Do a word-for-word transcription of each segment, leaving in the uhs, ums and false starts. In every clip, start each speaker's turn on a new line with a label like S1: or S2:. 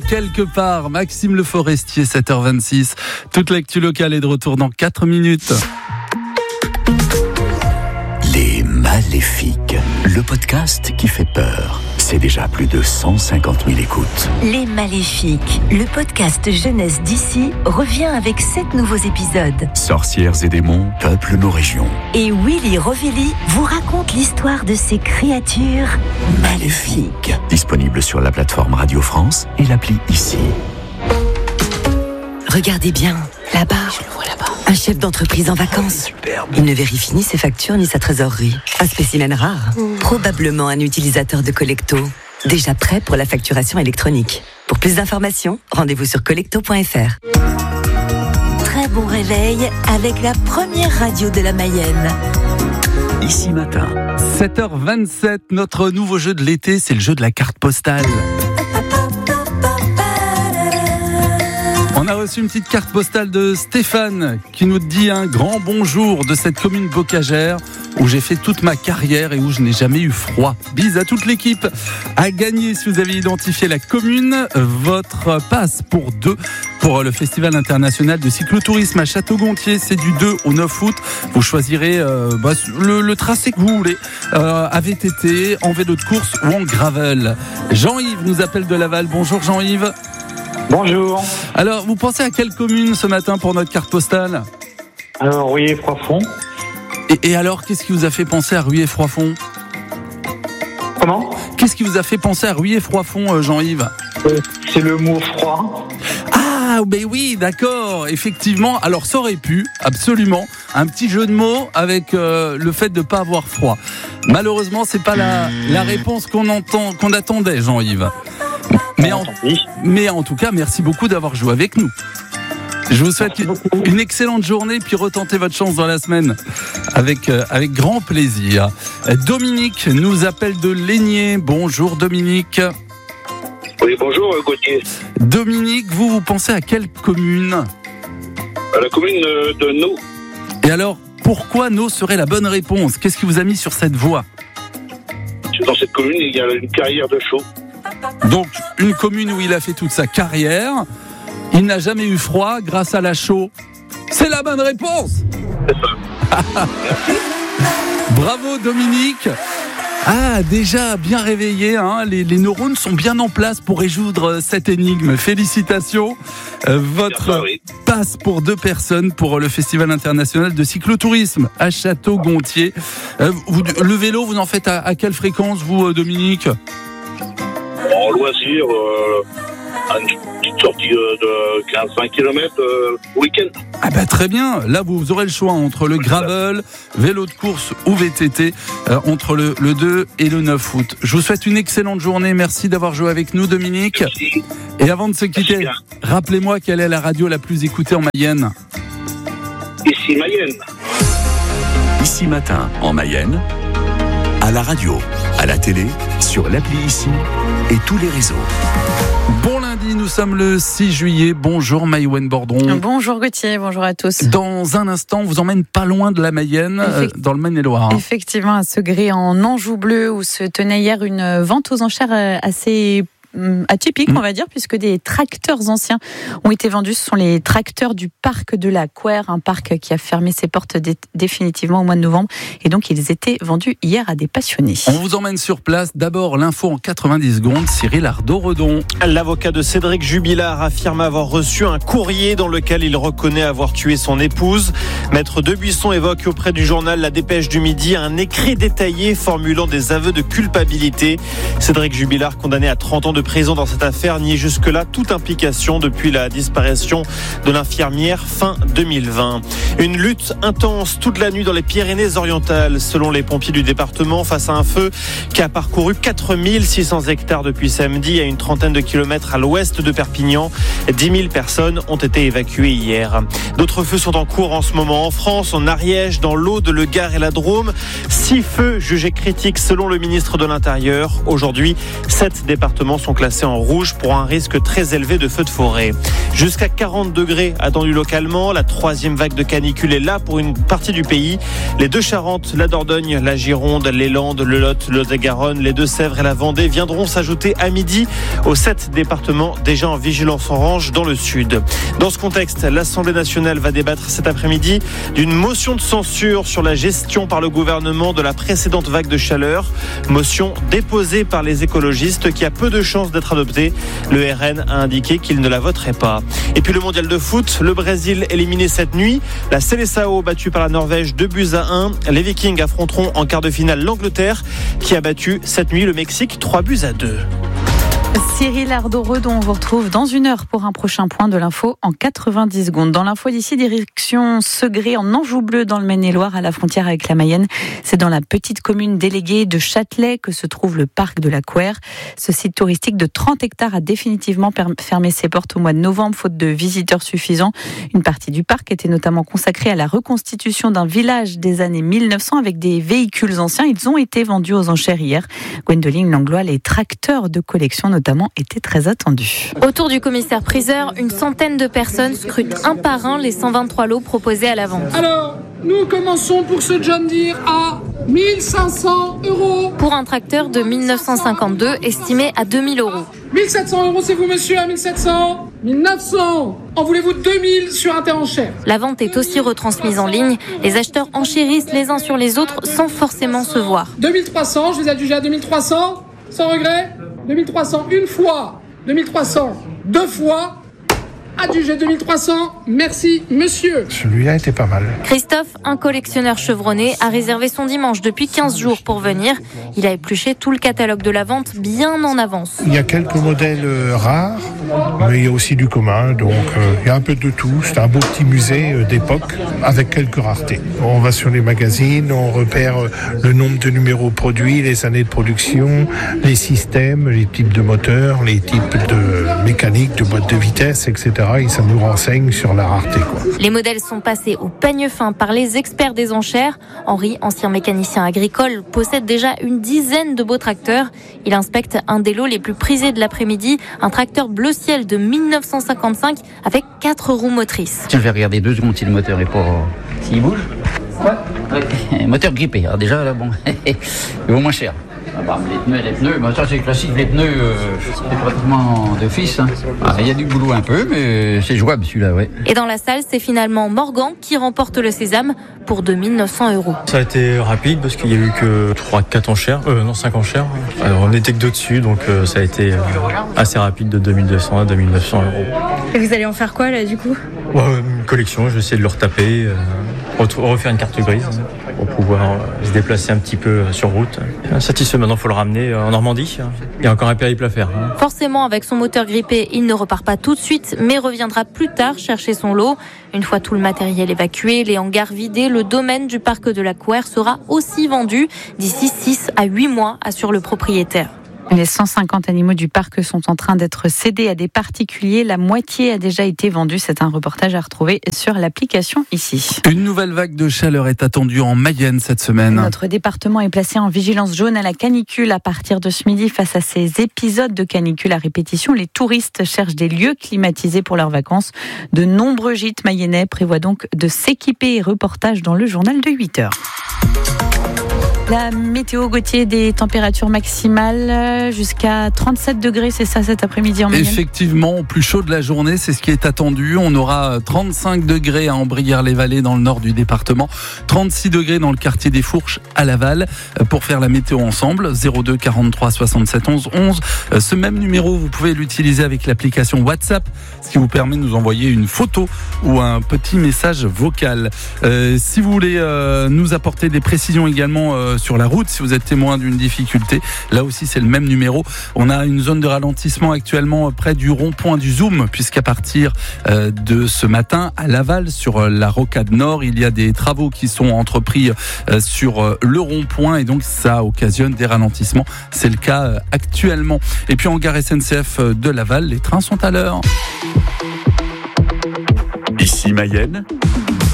S1: quelque part. Maxime Le Forestier, sept heures vingt-six. Toute l'actu locale est de retour dans quatre minutes.
S2: Les Maléfiques, le podcast qui fait peur. C'est déjà plus de cent cinquante mille écoutes.
S3: Les Maléfiques, le podcast jeunesse d'ici, revient avec sept nouveaux épisodes.
S2: Sorcières et démons peuplent nos régions.
S3: Et Willy Rovelli vous raconte l'histoire de ces créatures maléfiques.
S2: Disponible sur la plateforme Radio France et l'appli Ici.
S3: Regardez bien, là-bas. Je le vois là-bas. Un chef d'entreprise en vacances.
S2: Superbe.
S3: Il ne vérifie ni ses factures ni sa trésorerie. Un spécimen rare. Mmh. Probablement un utilisateur de Collecto. Déjà prêt pour la facturation électronique. Pour plus d'informations, rendez-vous sur collecto point f r. Très bon réveil avec la première radio de la Mayenne.
S2: Ici matin.
S1: sept heures vingt-sept, notre nouveau jeu de l'été, c'est le jeu de la carte postale. On a reçu une petite carte postale de Stéphane qui nous dit un grand bonjour de cette commune bocagère où j'ai fait toute ma carrière et où je n'ai jamais eu froid. Bise à toute l'équipe. À gagner, si vous avez identifié la commune, votre passe pour deux pour le Festival international de cyclotourisme à Château-Gontier. C'est du deux au neuf août. Vous choisirez euh, bah, le, le tracé que vous voulez, euh, à V T T, en vélo de course ou en gravel. Jean-Yves nous appelle de Laval. Bonjour Jean-Yves.
S4: Bonjour.
S1: Alors, vous pensez à quelle commune ce matin pour notre carte postale ?
S4: Alors, Rouillé-Froidfond.
S1: Et, et alors, qu'est-ce qui vous a fait penser à Rouillé-Froidfond ?
S4: Comment ?
S1: Qu'est-ce qui vous a fait penser à Rouillé-Froidfond, Jean-Yves ?
S4: euh, C'est le mot froid.
S1: Ah, ben oui, d'accord, effectivement. Alors, ça aurait pu, absolument, un petit jeu de mots avec euh, le fait de ne pas avoir froid. Malheureusement, c'est pas la, la réponse qu'on entend, qu'on attendait, Jean-Yves. Mais en, mais en tout cas, merci beaucoup d'avoir joué avec nous. Je vous souhaite une excellente journée, puis retentez votre chance dans la semaine avec, euh, avec grand plaisir. Dominique nous appelle de Lénier. Bonjour Dominique.
S5: Oui, bonjour Gauthier.
S1: Dominique, vous, vous pensez à quelle commune ?
S5: À la commune de Nau.
S1: Et alors, pourquoi Nau serait la bonne réponse ? Qu'est-ce qui vous a mis sur cette voie ?
S5: Dans cette commune, il y a une carrière de chaux.
S1: Donc, une commune où il a fait toute sa carrière, il n'a jamais eu froid grâce à la chaux. C'est la bonne réponse.
S5: C'est ça.
S1: Bravo Dominique. Ah, déjà bien réveillé, hein. les, les neurones sont bien en place pour résoudre cette énigme. Félicitations. Euh, votre ça, oui. passe pour deux personnes pour le Festival international de cyclotourisme à Château-Gontier. Euh, vous, le vélo, vous en faites à, à quelle fréquence, vous, Dominique ?
S5: En loisir, euh, une petite sortie de quinze à vingt kilomètres euh, week-end.
S1: Ah bah très bien, là vous aurez le choix entre le gravel, vélo de course ou V T T, euh, entre le, le deux et le neuf août. Je vous souhaite une excellente journée, merci d'avoir joué avec nous Dominique.
S5: Merci.
S1: Et avant de se quitter, rappelez-moi quelle est la radio la plus écoutée en Mayenne.
S5: Ici Mayenne.
S2: Ici matin en Mayenne, à la radio, à la télé, sur l'appli Ici et tous les réseaux.
S1: Bon lundi, nous sommes le six juillet. Bonjour Maïwenn Bordron.
S6: Bonjour Gauthier, bonjour à tous.
S1: Dans un instant, on vous emmène pas loin de la Mayenne, Effect... euh, dans le Maine-et-Loire.
S6: Effectivement, à Segré en Anjou bleu, où se tenait hier une vente aux enchères assez atypique, mmh. on va dire, puisque des tracteurs anciens ont été vendus. Ce sont les tracteurs du parc de la Couère, un parc qui a fermé ses portes dé- définitivement au mois de novembre. Et donc, ils étaient vendus hier à des passionnés.
S1: On vous emmène sur place. D'abord, l'info en quatre-vingt-dix secondes. Cyril Ardo-Redon.
S7: L'avocat de Cédric Jubilard affirme avoir reçu un courrier dans lequel il reconnaît avoir tué son épouse. Maître Debuisson évoque auprès du journal La Dépêche du Midi un écrit détaillé formulant des aveux de culpabilité. Cédric Jubilard, condamné à trente ans de prison dans cette affaire, nie jusque-là toute implication depuis la disparition de l'infirmière fin deux mille vingt. Une lutte intense toute la nuit dans les Pyrénées-Orientales, selon les pompiers du département, face à un feu qui a parcouru quatre mille six cents hectares depuis samedi, à une trentaine de kilomètres à l'ouest de Perpignan. dix mille personnes ont été évacuées hier. D'autres feux sont en cours en ce moment en France, en Ariège, dans l'Aude, le Gard et la Drôme. Six feux jugés critiques selon le ministre de l'Intérieur. Aujourd'hui, sept départements sont classés en rouge pour un risque très élevé de feux de forêt. Jusqu'à quarante degrés attendus localement. La troisième vague de canicule est là pour une partie du pays. Les deux Charentes, la Dordogne, la Gironde, les Landes, le Lot, le Lot-et-Garonne, les Deux-Sèvres et la Vendée viendront s'ajouter à midi aux sept départements déjà en vigilance orange dans le sud. Dans ce contexte, l'Assemblée nationale va débattre cet après-midi d'une motion de censure sur la gestion par le gouvernement de la précédente vague de chaleur. Motion déposée par les écologistes qui a peu de chances d'être adoptée. Le R N a indiqué qu'il ne la voterait pas. Et puis le mondial de foot, le Brésil éliminé cette nuit. La Seleção battue par la Norvège deux buts à un. Les Vikings affronteront en quart de finale l'Angleterre qui a battu cette nuit le Mexique trois buts à deux.
S6: Cyril Ardoreux, dont on vous retrouve dans une heure pour un prochain point de l'info en quatre-vingt-dix secondes. Dans l'info d'ici, direction Segré en Anjou Bleu dans le Maine-et-Loire à la frontière avec la Mayenne. C'est dans la petite commune déléguée de Châtelet que se trouve le parc de la Couère. Ce site touristique de trente hectares a définitivement fermé ses portes au mois de novembre faute de visiteurs suffisants. Une partie du parc était notamment consacrée à la reconstitution d'un village des années mille neuf cents avec des véhicules anciens. Ils ont été vendus aux enchères hier. Gwendoline Langlois, les tracteurs de collection notamment étaient très attendus.
S8: Autour du commissaire priseur, une centaine de personnes scrutent un par un les cent vingt-trois lots proposés à la vente.
S9: Alors, nous commençons pour ce John Deere à mille cinq cents euros.
S8: Pour un tracteur de mille neuf cent cinquante-deux, estimé à deux mille euros.
S9: mille sept cents euros, c'est vous, monsieur, à mille sept cents. mille neuf cents. En voulez-vous deux mille sur Interenchères?
S8: La vente est aussi retransmise en ligne. Les acheteurs enchérissent les uns sur les autres sans forcément se voir.
S9: deux mille trois cents, je les adjuge à deux mille trois cents, sans regret. deux mille trois cents une fois, deux mille trois cents deux fois, adjugé deux mille trois cents, merci monsieur.
S10: Celui-là était pas mal.
S8: Christophe, un collectionneur chevronné, a réservé son dimanche depuis quinze jours pour venir. Il a épluché tout le catalogue de la vente bien en avance.
S10: Il y a quelques modèles rares, mais il y a aussi du commun, donc euh, il y a un peu de tout. C'est un beau petit musée euh, d'époque avec quelques raretés. On va sur les magazines, on repère euh, le nombre de numéros produits, les années de production, les systèmes, les types de moteurs, les types de mécanique, de boîtes de vitesse, et cetera. Et ça nous renseigne sur la rareté, quoi.
S8: Les modèles sont passés au peigne fin par les experts des enchères. Henri, ancien mécanicien agricole, possède déjà une dizaine de beaux tracteurs. Il inspecte un des lots les plus prisés de l'après-midi, un tracteur bleu ciel de mille neuf cent cinquante-cinq avec quatre roues motrices.
S11: Tiens, je vais regarder deux secondes si le moteur est pas... S'il bouge. Ouais. Ouais. Moteur grippé. Alors déjà, là, bon, il vaut moins cher. Ah bah, les pneus, les pneus, bah, ça c'est classique, les pneus, euh, c'est pratiquement d'office. Hein. Ah, il y a du boulot un peu, mais c'est jouable celui-là, ouais.
S8: Et dans la salle, c'est finalement Morgan qui remporte le sésame pour deux mille neuf cents euros.
S12: Ça a été rapide parce qu'il n'y a eu que trois quatre enchères, euh, non cinq enchères. Alors, on n'était que deux dessus, donc euh, ça a été euh, assez rapide de deux mille deux cents à deux mille neuf cents euros.
S8: Et vous allez en faire quoi là du coup?
S12: Ouais, une collection, je vais essayer de le retaper, euh, refaire une carte grise pour pouvoir euh, se déplacer un petit peu sur route. Satisfait, maintenant il faut le ramener en Normandie. Il y a encore un périple à faire. Hein.
S8: Forcément, avec son moteur grippé, il ne repart pas tout de suite, mais reviendra plus tard chercher son lot. Une fois tout le matériel évacué, les hangars vidés, le domaine du parc de la Couère sera aussi vendu d'ici six à huit mois, assure le propriétaire.
S6: Les cent cinquante animaux du parc sont en train d'être cédés à des particuliers. La moitié a déjà été vendue. C'est un reportage à retrouver sur l'application ici.
S1: Une nouvelle vague de chaleur est attendue en Mayenne cette semaine.
S6: Notre département est placé en vigilance jaune à la canicule à partir de ce midi. Face à ces épisodes de canicule à répétition, les touristes cherchent des lieux climatisés pour leurs vacances. De nombreux gîtes mayennais prévoient donc de s'équiper. Reportage dans le journal de huit heures. La météo, Gauthier, des températures maximales jusqu'à trente-sept degrés, c'est ça cet après-midi en Mayenne?
S1: Effectivement, au plus chaud de la journée, c'est ce qui est attendu. On aura trente-cinq degrés à Ambrières-les-Vallées dans le nord du département, trente-six degrés dans le quartier des Fourches à Laval. Pour faire la météo ensemble, zéro deux quarante-trois soixante-sept onze onze. Ce même numéro, vous pouvez l'utiliser avec l'application WhatsApp, ce qui vous permet de nous envoyer une photo ou un petit message vocal. Euh, si vous voulez euh, nous apporter des précisions également euh, sur la route, si vous êtes témoin d'une difficulté, là aussi c'est le même numéro. On a une zone de ralentissement actuellement près du rond-point du Zoom, puisqu'à partir euh, de ce matin à Laval, sur la rocade nord, il y a des travaux qui sont entrepris euh, sur euh, le rond-point et donc ça occasionne des ralentissements. C'est le cas euh, actuellement. Et puis en gare S N C F de Laval, les trains sont à l'heure.
S2: Ici Mayenne.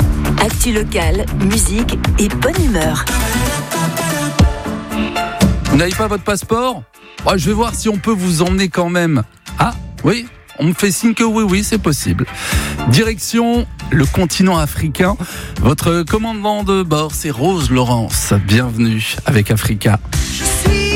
S3: Actu locale, musique et bonne humeur.
S1: Vous n'avez pas votre passeport ? Oh, je vais voir si on peut vous emmener quand même. Ah, oui, on me fait signe que oui, oui, c'est possible. Direction le continent africain. Votre commandant de bord, c'est Rose Laurence. Bienvenue avec Africa.